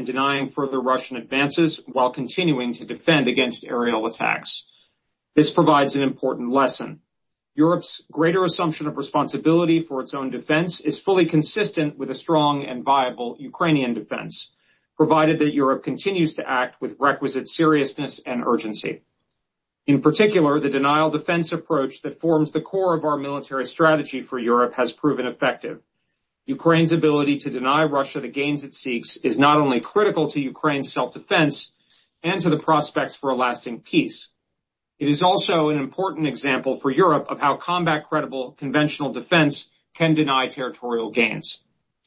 denying further Russian advances while continuing to defend against aerial attacks. This provides an important lesson. Europe's greater assumption of responsibility for its own defense is fully consistent with a strong and viable Ukrainian defense, provided that Europe continues to act with requisite seriousness and urgency. In particular, the denial defense approach that forms the core of our military strategy for Europe has proven effective. Ukraine's ability to deny Russia the gains it seeks is not only critical to Ukraine's self-defense and to the prospects for a lasting peace. It is also an important example for Europe of how combat-credible conventional defense can deny territorial gains.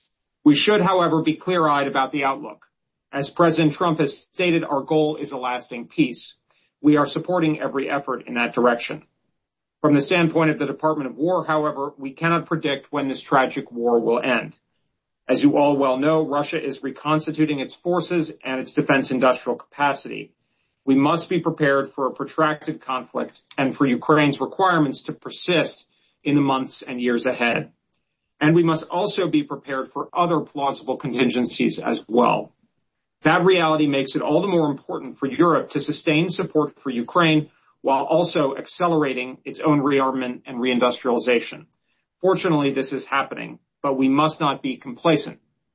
We should, however, be clear-eyed about the outlook. As President Trump has stated, our goal is a lasting peace. We are supporting every effort in that direction. From the standpoint of the Department of War, however, we cannot predict when this tragic war will end. As you all well know, Russia is reconstituting its forces and its defense industrial capacity. We must be prepared for a protracted conflict and for Ukraine's requirements to persist in the months and years ahead. And we must also be prepared for other plausible contingencies as well. That reality makes it all the more important for Europe to sustain support for Ukraine while also accelerating its own rearmament and reindustrialization. Fortunately, this is happening, but we must not be complacent.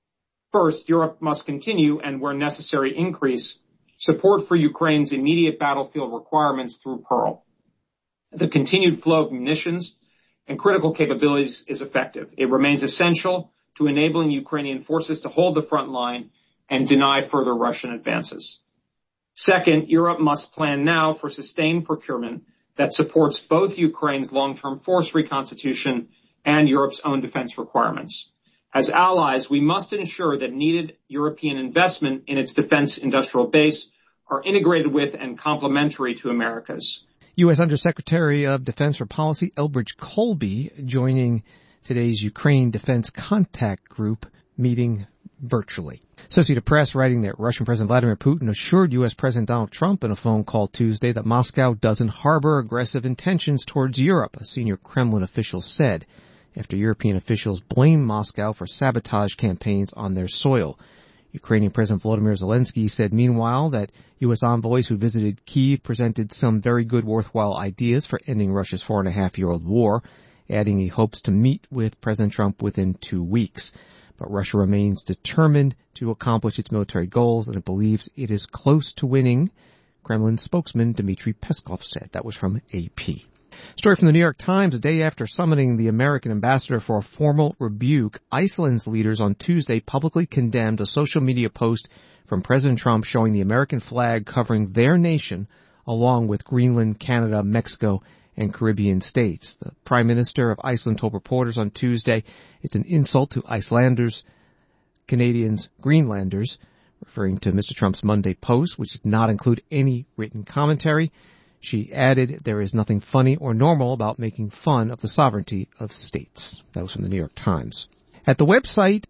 First, Europe must continue and, where necessary, increase support for Ukraine's immediate battlefield requirements through Pearl. The continued flow of munitions and critical capabilities is effective. It remains essential to enabling Ukrainian forces to hold the front line and deny further Russian advances. Second, Europe must plan now for sustained procurement that supports both Ukraine's long-term force reconstitution and Europe's own defense requirements. As allies, we must ensure that needed European investment in its defense industrial base are integrated with and complementary to America's. U.S. Undersecretary of Defense for Policy Elbridge Colby joining today's Ukraine Defense Contact Group meeting virtually. Associated Press writing that Russian President Vladimir Putin assured U.S. President Donald Trump in a phone call Tuesday that Moscow doesn't harbor aggressive intentions towards Europe, a senior Kremlin official said, after European officials blamed Moscow for sabotage campaigns on their soil. Ukrainian President Volodymyr Zelensky said, meanwhile, that U.S. envoys who visited Kyiv presented some very good, worthwhile ideas for ending Russia's 4.5-year-old war, adding he hopes to meet with President Trump within 2 weeks. But Russia remains determined to accomplish its military goals, and it believes it is close to winning, Kremlin spokesman Dmitry Peskov said. That was from AP. Story from the New York Times. A day after summoning the American ambassador for a formal rebuke, Iceland's leaders on Tuesday publicly condemned a social media post from President Trump showing the American flag covering their nation, along with Greenland, Canada, Mexico, and Caribbean states. The Prime Minister of Iceland told reporters on Tuesday it's an insult to Icelanders, Canadians, Greenlanders, referring to Mr. Trump's Monday post, which did not include any written commentary. She added, there is nothing funny or normal about making fun of the sovereignty of states. That was from the New York Times. At the website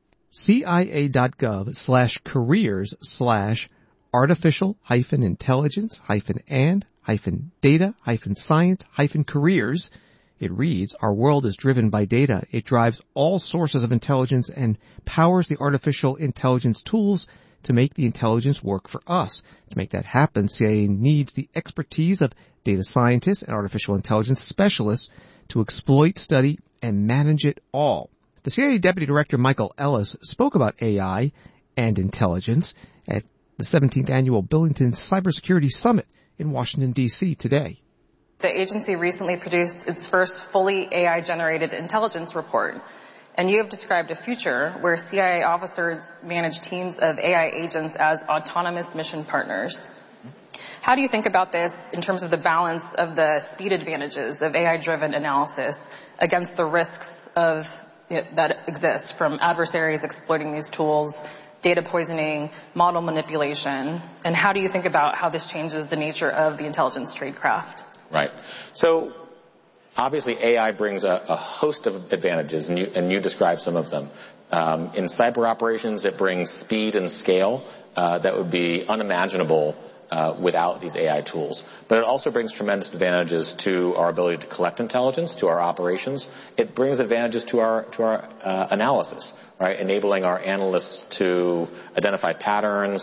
cia.gov/artificial-intelligence-and-data-science-careers, it reads, our world is driven by data. It drives all sources of intelligence and powers the artificial intelligence tools to make the intelligence work for us. To make that happen, CIA needs the expertise of data scientists and artificial intelligence specialists to exploit, study, and manage it all. The CIA Deputy Director Michael Ellis spoke about AI and intelligence at the 17th Annual Billington Cybersecurity Summit in Washington, D.C. today. The agency recently produced its first fully AI-generated intelligence report. And you have described a future where CIA officers manage teams of AI agents as autonomous mission partners. How do you think about this in terms of the balance of the speed advantages of AI-driven analysis against the risks that exist from adversaries exploiting these tools, data poisoning, model manipulation? And how do you think about how this changes the nature of the intelligence tradecraft? Right. So obviously, AI brings a host of advantages, and you described some of them. In cyber operations, it brings speed and scale that would be unimaginable without these AI tools. But it also brings tremendous advantages to our ability to collect intelligence, to our operations. It brings advantages to our analysis, right? Enabling our analysts to identify patterns,